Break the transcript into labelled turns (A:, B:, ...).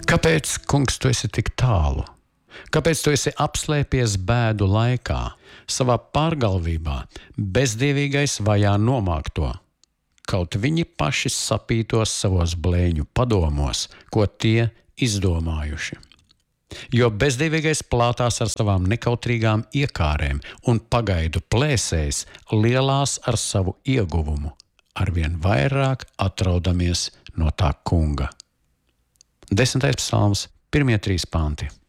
A: Kāpēc, kungs, tu esi tik tālu? Kāpēc tu esi apslēpies bēdu laikā, savā pārgalvībā, bezdievīgais vajā nomākto? Kaut viņi paši sapītos savos blēņu padomos, ko tie izdomājuši. Jo bezdīvīgais plātās ar savām nekautrīgām iekārēm un pagaidu plēsējs lielās ar savu ieguvumu, arvien vairāk atraudamies no tā kunga. 10. psalms, 1. 3 panti.